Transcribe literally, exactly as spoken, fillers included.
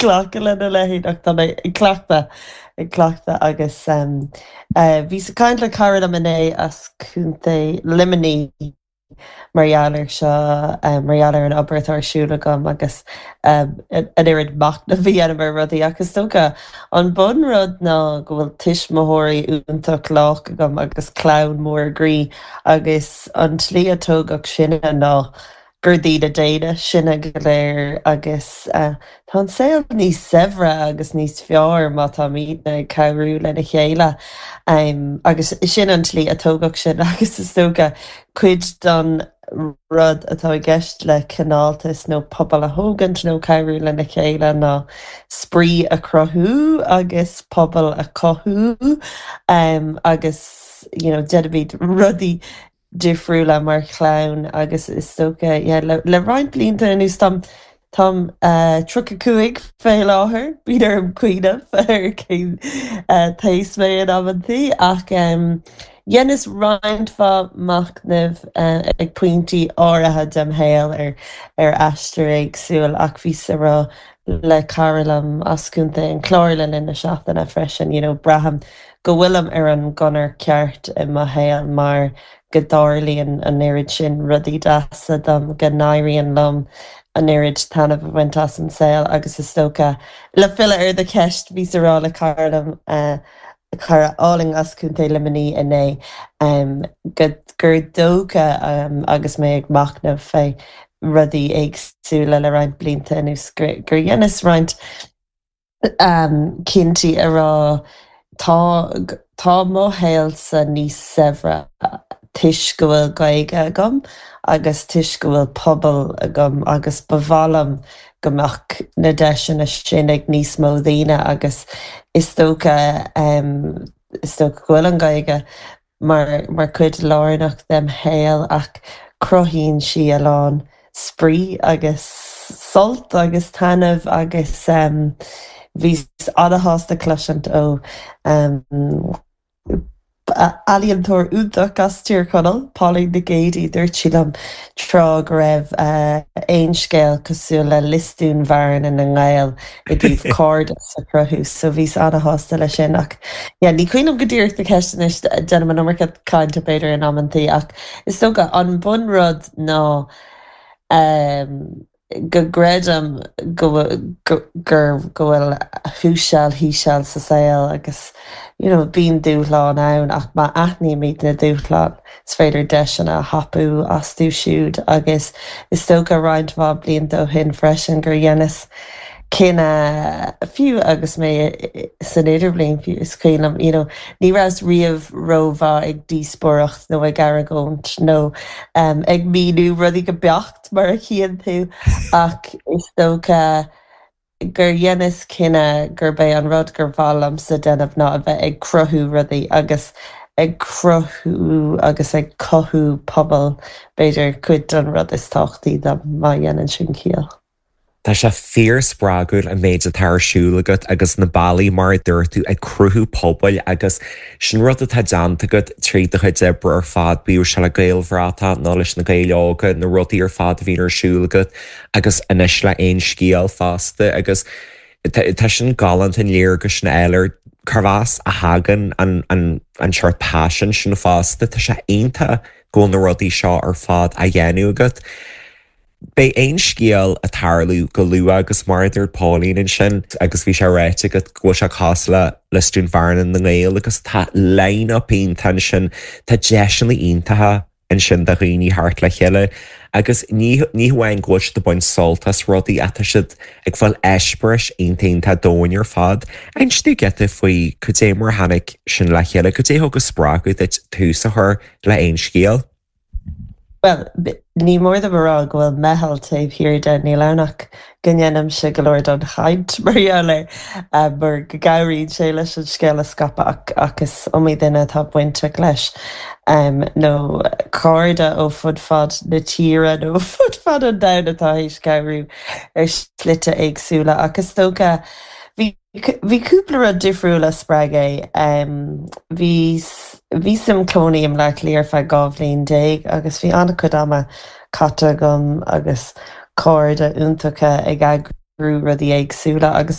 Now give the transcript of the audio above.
Cloch le na lehéach tá i chcleachta i chcleachta agus um, uh, bhí sa caiint le cara am inné as chunta limoní margheallar seo um, margheallar an obair arsúla gom agus um, an irid mac na bhí anamar rudaí agus tócha an bun rud ná go bhfuil tuis mothirí úntaach lách gom agus clán mór grí agus an tlí atógach sinne ná gur dtíad a déine sinna go léir agus uh, tá an saoil níos sehre agus níos fearr má tá míad na cabhrú lena chéile um, agus sin an tlí atógach sin agus is tócha cuid don rud atá i gceist le cináltas nó pobal a thógant nó cabhrú lena chéile ná sprí a crothú agus pobal a cothú um, agus you know, deadbeat rudí difriúla mar chlán agus is tócha yeah, le, le roiint blianta nús tam tam uh, tru a cuaig fé láthair bíidir an cuiineh ar cé uh, taéis mé an amantí ach um, dhéanas roiintfa macnamh uh, ag pointí áirithe dem héal ar ar eistir agsúil ach bhí sa rá le caralam ascúnta an chláirlan ina seachtainna freisin you know, braham go bhfuilm ar an gunnar ceart i mo héal mar go dáirlíonn an éirid sin rudí deasa dom go n-éiríonn lom an éirid tanmh a bhaint as an saoil agus is tócha le fila ar de ceist bhí sa rá le caralam uh, chur áling ascúnta limoní inné um, go gur dócha um, agus mé ag macnamh fé rudí agsúla le roiint blianta nús gur gur dhéanas roiint um, cinnti a rá tá tá mo héal sa níos sehre tuis go bhfuil gaige agam agus tuis go bhfuil pobal agam agus bhhalam gomach na deisina sin ag níos mó daoine agus is tócha um, is tócha go bhfuil an gaige mar mar cuid lárnach dem héal ach crothíonn si a lán sprí agus solt agus tanmh agus um, bhís adahásta cluisiant ó um, alíontóir údach as tír chonal Pálaí na Géadí dúirt sílam trá go raibh uh, éon scéal cosúil le listún bharan in an ghail i dtíobh cord sa crothú so bhís adahásta le sin ach yeah, ní cuiinm go dtíocht na ceisteanais déanam an nómarcha cáinte beidir an ammantaí ach is tócha an bun rud ná um, go gréadam go gur go bhfuil thuúseáil híseáil sa saoil agus you know, bíon dúthláán ann ach má aithníí míad na dúthláán is féidir deisina a hapú as tú siúd agus is tócha roiinthá blianta ó hin freisin gur dhéanas cinna fiú agus mé san idir blion fiú is cuilam you know, ní ras riamh rómhá ag díospóireacht nó ag garagónt nó um, ag míú rudí go beacht mar a chéan tú ach is tócha gur dhéanas cinenne gur bé an rud gur bhlam sa denmh ná a bheith ag crothú rudaí agus ag crothú agus ag cothú pobal beidir cuid an rud is táchtaí do má dhéanaan sin cíal. Tá sé fíor sprágúil a méid a tarsúlagat agus na bailí mar dúirtú ag cruthú pobail agus sin rud a tá deanta go trí a chuid debre ar fad bíú se le gailhráta ná leis na gaiileága na rudaí ar fad a bhíon arsúlagat agus inis le aon scíal fásta agus tá sin galant an léir agus na eilir carhás a hagan an, an, an seart passion sin fásta tá sé aonanta go na rudaí seo ar fad a dhéanú agat. Bei ein scéal a tarlú go luú agus maridir Paulín in sin agus bhí sé réite go go se cála listún bharnan na ngéil agus tá lein a peon tan sin tá deisina iontathe in sin de rií hart le chéile agus níhain goit de buin soltas rudaí atá siad ag bhfuil eispris aontainnta dóin ar fad ein stú geta faoi chu é mar hanig sin le chéile go dé thugus sprágu túsa chuir le aon scéal. Well, ní mór de marrá go bhfuil mehall taobh hir de ní lenach gannneanam se go leir don chaint marheala mar go gairíonn sé leis an scéal a scapa agus omí duine tá buinte leis um, nó cáirde ó fud fad na tíre nó fud fad an dana atá éis gairú ar slite agsúla agus tócha Bhí cúpla a difriúla sppraig é um, bhí Bhí sim clóníim le líar fe gábhlíon déag agus bhí anna chud ama caite gom agus cóirde úntacha ag agrú rudí agsúla agus